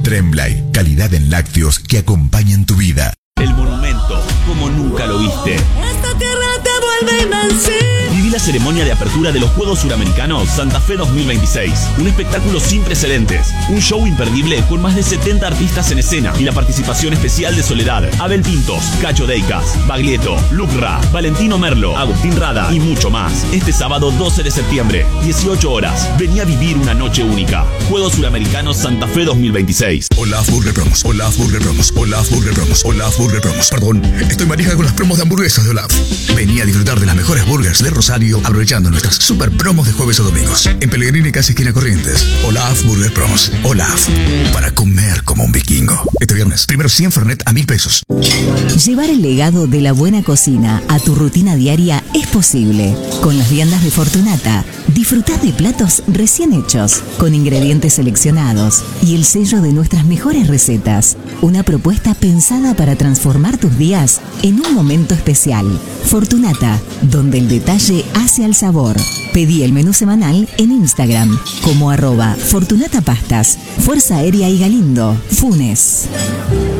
Tremblay, calidad en lácteos que acompañan tu vida. El Monumento, como nunca lo viste. Esta tierra te vuelve invencible. Viví la ceremonia de apertura de los Juegos Suramericanos Santa Fe 2026. Un espectáculo sin precedentes. Un show imperdible con más de 70 artistas en escena y la participación especial de Soledad, Abel Pintos, Cacho Deicas, Baglietto, Lucra, Valentino Merlo, Agustín Rada y mucho más. Este sábado 12 de septiembre, 18 horas. Vení a vivir una noche única. Juegos Suramericanos Santa Fe 2026. Olaf Burger Promos, Olaf Burger Promos, Olaf Burger Promos, Olaf Burger Promos. Perdón, estoy manija con las promos de hamburguesas de Olaf. Vení a disfrutar de las mejores burgers de Rosario aprovechando nuestras super promos de jueves o domingos. En Pellegrini, casi esquina Corrientes. Olaf Burger Promos. Olaf, para comer como un vikingo. Este viernes, primero 100 Fernet a 1.000 pesos. Llevar el legado de la buena cocina a tu rutina diaria es posible. Con las viandas de Fortunata, disfrutad de platos recién hechos, con ingredientes seleccionados y el sello de nuestras mejores recetas. Una propuesta pensada para transformar tus días en un momento especial. Fortunata, donde el detalle hace al sabor. Pedí el menú semanal en Instagram como @fortunatapastas, Fuerza Aérea y Galindo, Funes.